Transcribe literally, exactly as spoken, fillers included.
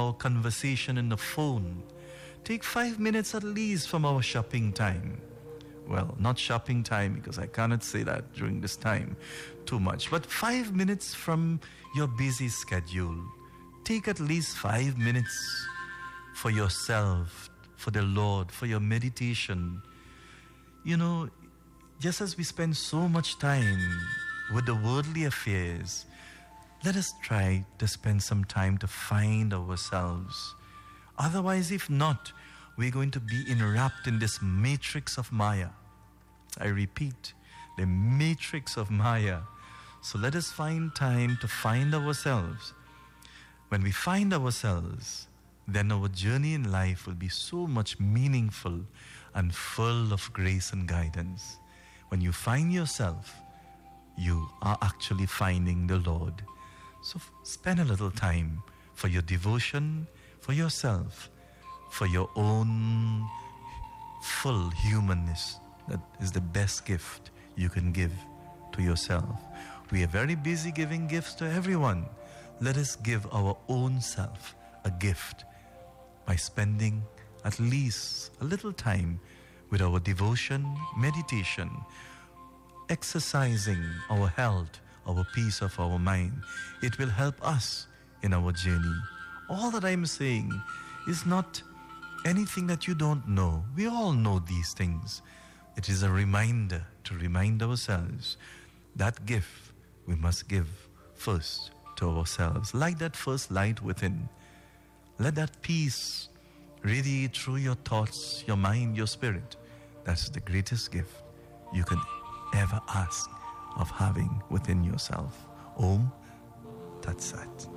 our conversation in the phone. Take five minutes at least from our shopping time. Well, not shopping time, because I cannot say that during this time too much, but five minutes from your busy schedule. Take at least five minutes for yourself, for the Lord, for your meditation. You know, just as we spend so much time with the worldly affairs, let us try to spend some time to find ourselves. Otherwise, if not, we're going to be enwrapped in this matrix of Maya. I repeat, the matrix of Maya. So let us find time to find ourselves. When we find ourselves, then our journey in life will be so much meaningful and full of grace and guidance. When you find yourself, you are actually finding the Lord. So spend a little time for your devotion, for yourself, for your own full humanness. That is the best gift you can give to yourself. We are very busy giving gifts to everyone. Let us give our own self a gift by spending at least a little time with our devotion, meditation, exercising our health, our peace of our mind. It will help us in our journey. All that I'm saying is not anything that you don't know. We all know these things. It is a reminder to remind ourselves that gift we must give first to ourselves. Light that first light within. Let that peace radiate through your thoughts, your mind, your spirit. That's the greatest gift you can ever ask of having within yourself. Om Tat Sat.